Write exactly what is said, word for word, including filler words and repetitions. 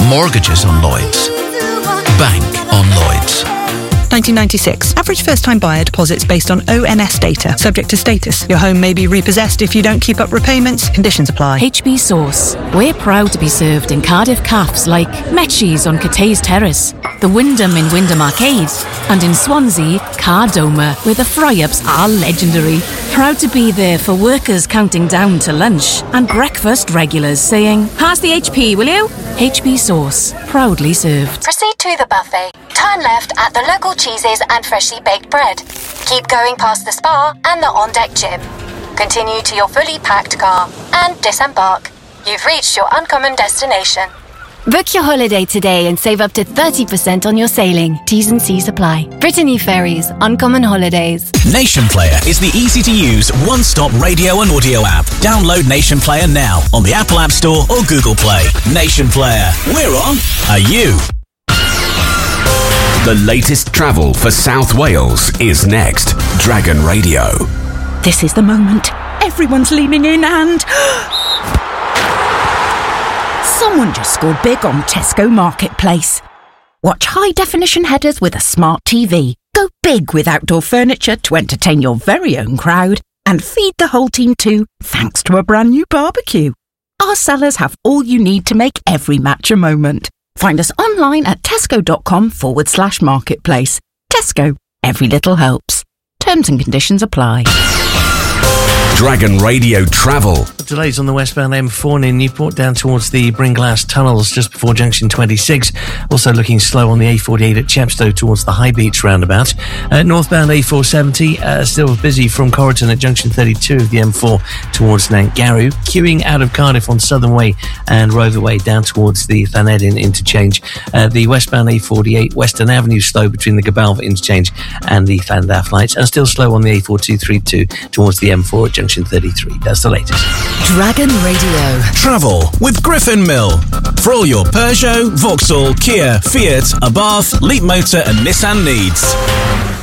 Mortgages on Lloyds. Bank on Lloyds. nineteen ninety-six. Average first-time buyer deposits based on O N S data. Subject to status. Your home may be repossessed if you don't keep up repayments. Conditions apply. H B Sauce. We're proud to be served in Cardiff cafes like Metchie's on Cathays Terrace, the Wyndham in Wyndham Arcade, and in Swansea, Cardoma, where the fry-ups are legendary. Proud to be there for workers counting down to lunch and breakfast regulars saying, "Pass the H P, will you?" H B Sauce. Proudly served. Proceed to the buffet. Turn left at the local cheeses and freshly baked bread. Keep going past the spa and the on-deck gym. Continue to your fully packed car and disembark. You've reached your uncommon destination. Book your holiday today and save up to thirty percent on your sailing. T's and C's apply. Brittany Ferries, Uncommon Holidays. Nation Player is the easy-to-use one-stop radio and audio app. Download Nation Player now on the Apple App Store or Google Play. Nation Player. We're on. Are you? The latest travel for South Wales is next. Dragon Radio. This is the moment. Everyone's leaning in and... someone just scored big on Tesco Marketplace. Watch high-definition headers with a smart T V. Go big with outdoor furniture to entertain your very own crowd. And feed the whole team too, thanks to a brand new barbecue. Our sellers have all you need to make every match a moment. Find us online at tesco.com forward slash marketplace. Tesco, every little helps. Terms and conditions apply. Dragon Radio Travel. Delays on the westbound M four near Newport down towards the Bringlass tunnels just before junction twenty-six. Also looking slow on the A forty-eight at Chepstow towards the High Beach roundabout. Uh, northbound A four seventy uh, still busy from Corriton at junction thirty-two of the M four towards Nantgarw. Queuing out of Cardiff on Southern Way and Rover Way down towards the Llanedin interchange. Uh, the westbound A forty-eight Western Avenue slow between the Gabalva interchange and the Llandaff lights, and still slow on the A four two thirty-two towards the M four at junction thirty-three. That's the latest. Dragon Radio. Travel with Griffin Mill. For all your Peugeot, Vauxhall, Kia, Fiat, Abarth, Leap Motor and Nissan needs.